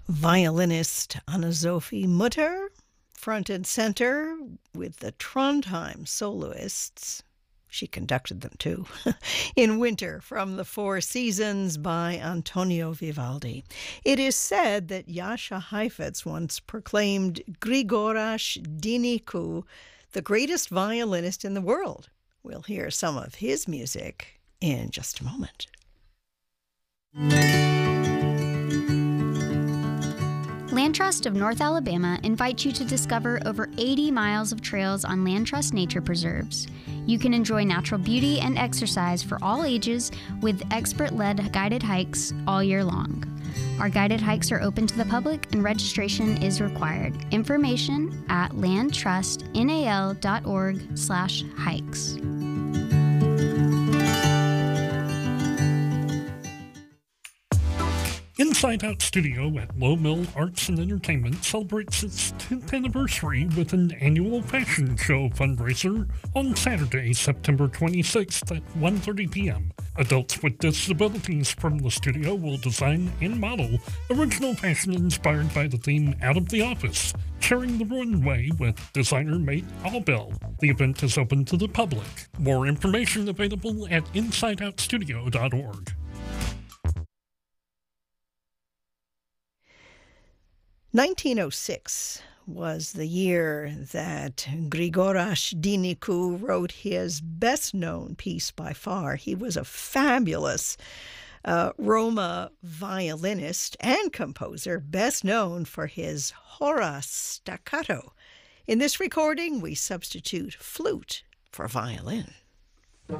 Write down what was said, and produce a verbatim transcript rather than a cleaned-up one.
Violinist Anna-Sophie Mutter, front and center with the Trondheim soloists. She conducted them too. In Winter from the Four Seasons by Antonio Vivaldi. It is said that Jascha Heifetz once proclaimed Grigoras Dinicu the greatest violinist in the world. We'll hear some of his music in just a moment. Land Trust of North Alabama invites you to discover over eighty miles of trails on Land Trust Nature Preserves. You can enjoy natural beauty and exercise for all ages with expert-led guided hikes all year long. Our guided hikes are open to the public and registration is required. Information at landtrustnal.org slash hikes. Inside Out Studio at Low Mill Arts and Entertainment celebrates its tenth anniversary with an annual fashion show fundraiser on Saturday, September twenty-sixth at one thirty p.m. Adults with disabilities from the studio will design and model original fashion inspired by the theme Out of the Office, sharing the runway with designer Mate Allbell. The event is open to the public. More information available at inside out studio dot org. nineteen oh six was the year that Grigoras Dinicu wrote his best-known piece by far. He was a fabulous uh, Roma violinist and composer, best known for his Hora staccato. In this recording, we substitute flute for violin.